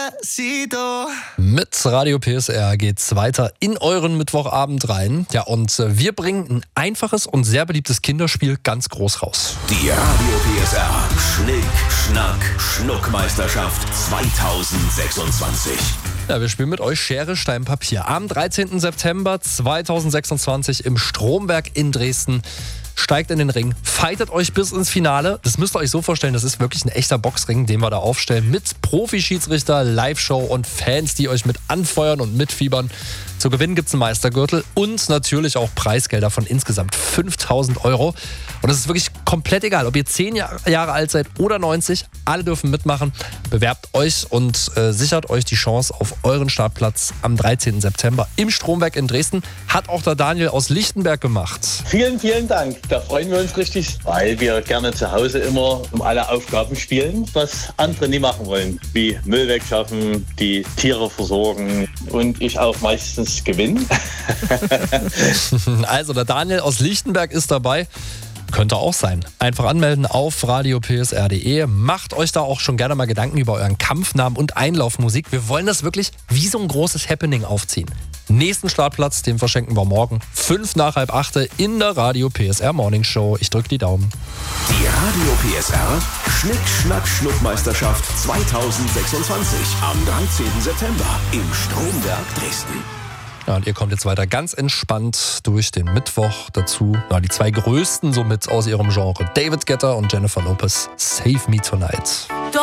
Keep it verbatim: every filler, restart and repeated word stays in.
Despacito. Mit Radio P S R geht's weiter in euren Mittwochabend rein. Ja, und äh, wir bringen ein einfaches und sehr beliebtes Kinderspiel ganz groß raus. Die Radio P S R Schnick, Schnack, Schnuckmeisterschaft zweitausendsechsundzwanzig. Ja, wir spielen mit euch Schere, Stein, Papier. Am dreizehnten September zweitausendsechsundzwanzig im Stromberg in Dresden. Steigt in den Ring, fightet euch bis ins Finale. Das müsst ihr euch so vorstellen, das ist wirklich ein echter Boxring, den wir da aufstellen. Mit Profi-Schiedsrichter, Live-Show und Fans, die euch mit anfeuern und mitfiebern. Zu gewinnen gibt es einen Meistergürtel und natürlich auch Preisgelder von insgesamt fünftausend Euro. Und es ist wirklich komplett egal, ob ihr zehn Jahre alt seid oder neunzig. Alle dürfen mitmachen. Bewerbt euch und äh, sichert euch die Chance auf euren Startplatz am dreizehnten September im Stromberg in Dresden. Hat auch der Daniel aus Lichtenberg gemacht. Vielen, vielen Dank. Da freuen wir uns richtig, weil wir gerne zu Hause immer um alle Aufgaben spielen, was andere nie machen wollen. Wie Müll wegschaffen, die Tiere versorgen und ich auch meistens gewinne. Also der Daniel aus Lichtenberg ist dabei. Könnte auch sein. Einfach anmelden auf radio p s r punkt d e. Macht euch da auch schon gerne mal Gedanken über euren Kampfnamen und Einlaufmusik. Wir wollen das wirklich wie so ein großes Happening aufziehen. Nächsten Startplatz, den verschenken wir morgen. Fünf nach halb acht in der Radio P S R Morning Show. Ich drücke die Daumen. Die Radio P S R Schnick, Schnack, Schnuckmeisterschaft zweitausendsechsundzwanzig am dreizehnten September im Stromberg Dresden. Ja, und ihr kommt jetzt weiter ganz entspannt durch den Mittwoch. Dazu na, die zwei größten somit aus ihrem Genre. David Guetta und Jennifer Lopez. Save Me Tonight.